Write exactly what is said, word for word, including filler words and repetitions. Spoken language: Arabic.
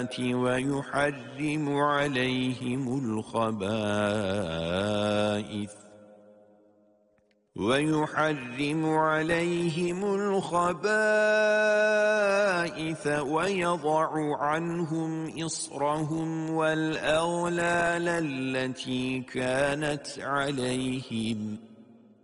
ويحرم عليهم الخبائث ويحرم عليهم الخبائث ويضع عنهم إصرهم والأغلال التي كانت عليهم